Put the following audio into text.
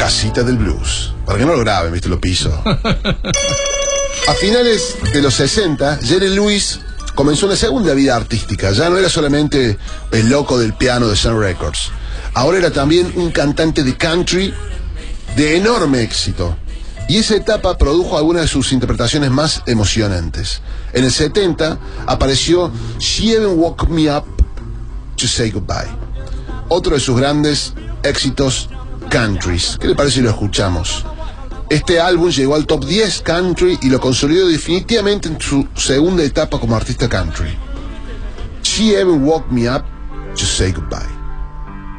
Casita del Blues. Para que no lo graben, viste, lo piso. A finales de los 60, Jerry Lewis comenzó una segunda vida artística. Ya no era solamente el loco del piano de Sun Records. Ahora era también un cantante de country de enorme éxito. Y esa etapa produjo algunas de sus interpretaciones más emocionantes. En el 70 apareció She Even Woke Me Up to Say Goodbye, otro de sus grandes éxitos countries. ¿Qué le parece si lo escuchamos? Este álbum llegó al top 10 country y lo consolidó definitivamente en su segunda etapa como artista country. She Even Woke Me Up to Say Goodbye.